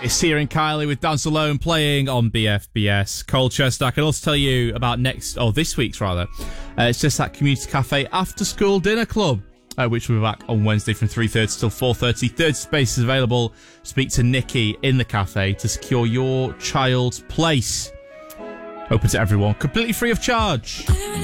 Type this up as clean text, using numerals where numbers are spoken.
It's Sia and Kylie with Dance Alone playing on BFBS Colchester. I can also tell you about this week's rather. It's just that community cafe after school dinner club, which will be back on Wednesday from 3:30 till 4:30. 30 spaces available. Speak to Nikki in the cafe to secure your child's place. Open to everyone, completely free of charge.